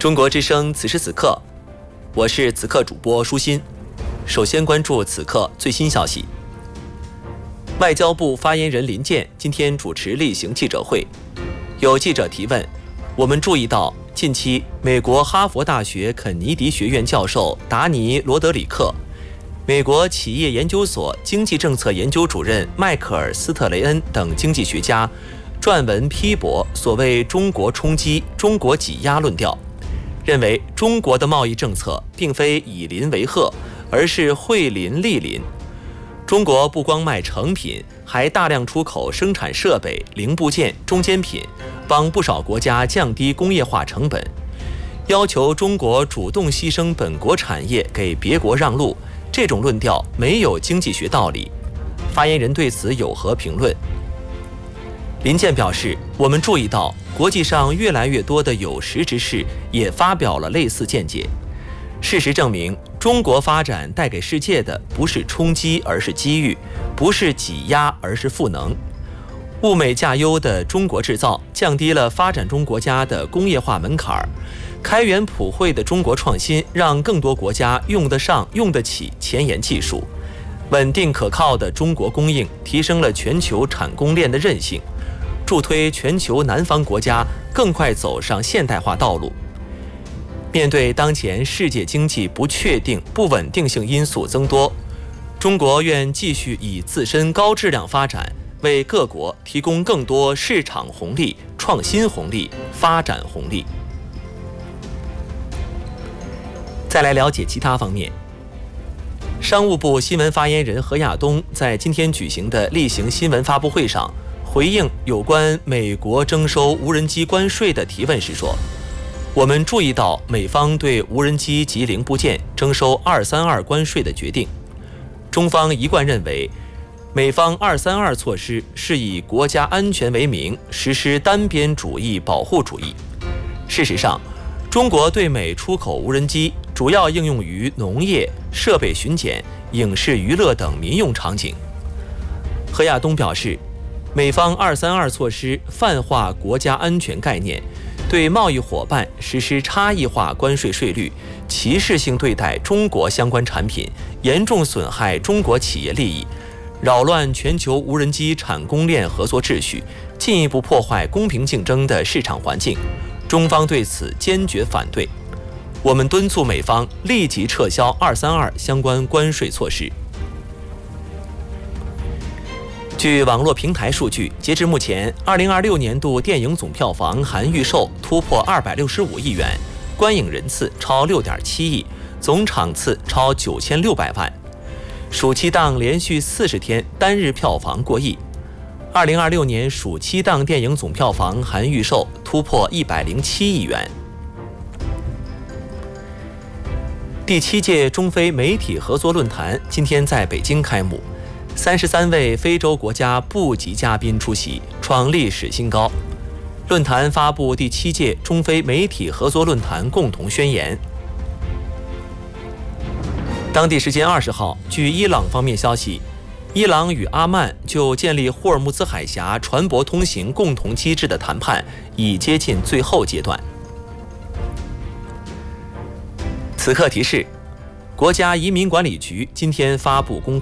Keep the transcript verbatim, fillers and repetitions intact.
中国之声此时此刻，我是此刻主播舒心。首先关注此刻最新消息。外交部发言人林健今天主持例行记者会，有记者提问：我们注意到近期美国哈佛大学肯尼迪学院教授达尼·罗德里克、美国企业研究所经济政策研究主任迈克尔·斯特雷恩等经济学家撰文批驳所谓中国冲击、中国挤压论调，认为中国的贸易政策并非以邻为壑，而是惠邻利邻。中国不光卖成品，还大量出口生产设备、零部件、中间品，帮不少国家降低工业化成本。要求中国主动牺牲本国产业给别国让路，这种论调没有经济学道理。发言人对此有何评论？林健表示，我们注意到国际上越来越多的有识之士也发表了类似见解。事实证明，中国发展带给世界的不是冲击，而是机遇；不是挤压，而是赋能。物美价优的中国制造降低了发展中国家的工业化门槛，开源普惠的中国创新让更多国家用得上、用得起前沿技术。稳定可靠的中国供应提升了全球产供链的韧性，助推全球南方国家更快走上现代化道路。面对当前世界经济不确定、不稳定性因素增多，中国愿继续以自身高质量发展，为各国提供更多市场红利、创新红利、发展红利。再来了解其他方面。商务部新闻发言人何亚东在今天举行的例行新闻发布会上，回应有关美国征收无人机关税的提问时说，我们注意到美方对无人机及零部件征收二三二关税的决定，中方一贯认为美方二三二措施是以国家安全为名实施单边主义保护主义。事实上，中国对美出口无人机主要应用于农业、设备巡检、影视娱乐等民用场景。何亚东表示，美方二三二措施泛化国家安全概念，对贸易伙伴实施差异化关税税率，歧视性对待中国相关产品，严重损害中国企业利益，扰乱全球无人机产供链合作秩序，进一步破坏公平竞争的市场环境。中方对此坚决反对。我们敦促美方立即撤销二三二相关关税措施。据网络平台数据，截至目前，二零二六年度电影总票房含预售突破二百六十五亿元，观影人次超六点七亿，总场次超九千六百万。暑期档连续四十天单日票房过亿。二零二六年暑期档电影总票房含预售突破一百零七亿元。第七届中非媒体合作论坛今天在北京开幕。三十三位非洲国家部级嘉宾出席，创历史新高。论坛发布第七届中非媒体合作论坛共同宣言。当地时间二十号，据伊朗方面消息，伊朗与阿曼就建立霍尔木兹海峡船舶通行共同机制的谈判已接近最后阶段。此刻提示，国家移民管理局今天发布公告。